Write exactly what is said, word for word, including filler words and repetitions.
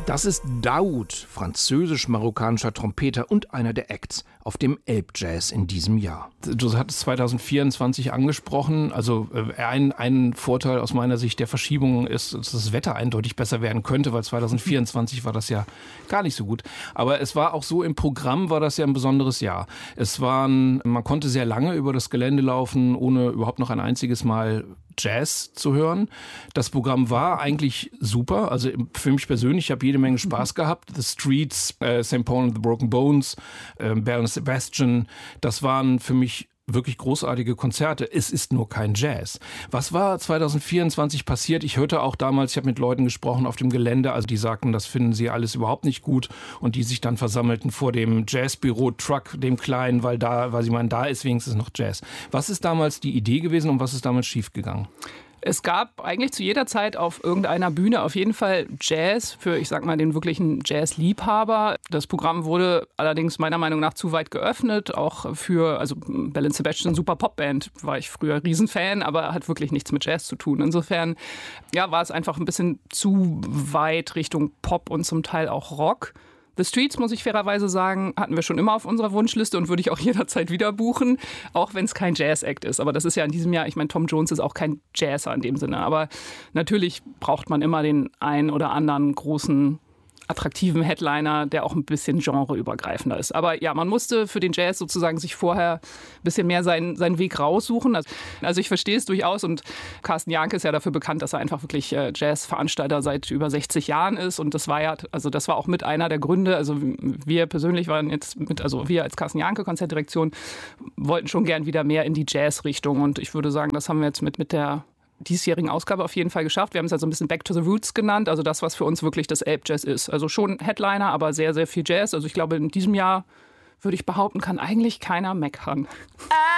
Das ist Daoud, französisch-marokkanischer Trompeter und einer der Acts auf dem Elbjazz in diesem Jahr. Du hattest zwanzig vierundzwanzig angesprochen. Also äh, ein, ein Vorteil aus meiner Sicht der Verschiebung ist, dass das Wetter eindeutig besser werden könnte, weil zwanzig vierundzwanzig war das ja gar nicht so gut. Aber es war auch so, im Programm war das ja ein besonderes Jahr. Es waren, man konnte sehr lange über das Gelände laufen, ohne überhaupt noch ein einziges Mal Jazz zu hören. Das Programm war eigentlich super. Also für mich persönlich, ich habe jede Menge Spaß gehabt. The Streets, äh, Saint Paul and the Broken Bones, äh, Baron Sebastian, das waren für mich wirklich großartige Konzerte. Es ist nur kein Jazz. Was war zwanzig vierundzwanzig passiert? Ich hörte auch damals, ich habe mit Leuten gesprochen auf dem Gelände, also die sagten, das finden sie alles überhaupt nicht gut und die sich dann versammelten vor dem Jazzbüro-Truck, dem kleinen, weil da, weil sie meinen, da ist wenigstens noch Jazz. Was ist damals die Idee gewesen und was ist damals schiefgegangen? Es gab eigentlich zu jeder Zeit auf irgendeiner Bühne auf jeden Fall Jazz für, ich sag mal, den wirklichen Jazz-Liebhaber. Das Programm wurde allerdings meiner Meinung nach zu weit geöffnet, auch für, also Bell and Sebastian, super Popband, war ich früher Riesenfan, aber hat wirklich nichts mit Jazz zu tun. Insofern, ja, war es einfach ein bisschen zu weit Richtung Pop und zum Teil auch Rock. The Streets, muss ich fairerweise sagen, hatten wir schon immer auf unserer Wunschliste und würde ich auch jederzeit wieder buchen, auch wenn es kein Jazz-Act ist. Aber das ist ja in diesem Jahr, ich meine, Tom Jones ist auch kein Jazzer in dem Sinne. Aber natürlich braucht man immer den einen oder anderen großen, attraktiven Headliner, der auch ein bisschen genreübergreifender ist. Aber ja, man musste für den Jazz sozusagen sich vorher ein bisschen mehr seinen, seinen Weg raussuchen. Also ich verstehe es durchaus und Carsten Jahnke ist ja dafür bekannt, dass er einfach wirklich Jazzveranstalter seit über sechzig Jahren ist und das war ja, also das war auch mit einer der Gründe, also wir persönlich waren jetzt mit, also wir als Carsten Jahnke Konzertdirektion wollten schon gern wieder mehr in die Jazz-Richtung und ich würde sagen, das haben wir jetzt mit, mit der diesjährigen Ausgabe auf jeden Fall geschafft. Wir haben es also ein bisschen Back to the Roots genannt, also das, was für uns wirklich das Elbjazz ist. Also schon Headliner, aber sehr, sehr viel Jazz. Also ich glaube, in diesem Jahr würde ich behaupten, kann eigentlich keiner meckern.